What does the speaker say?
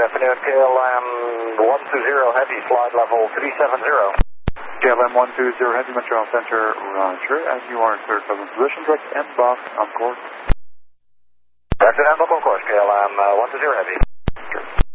afternoon, KLM 120 Heavy, flight level 370. KLM 120 Heavy, Montreal Center, roger. As you are in clear present position, direct M box on course. Direct M box on course, KLM 120 Heavy.